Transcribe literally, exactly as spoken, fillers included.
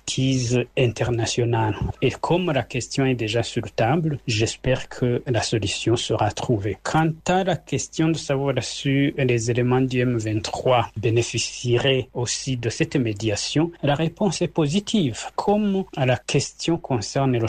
expertise internationale. Et comme la question est déjà sur la table, j'espère que la solution sera trouvée. Quant à la question de savoir si les éléments du M vingt-trois bénéficieraient aussi de cette médiation, la réponse est positive. Comme la question concerne le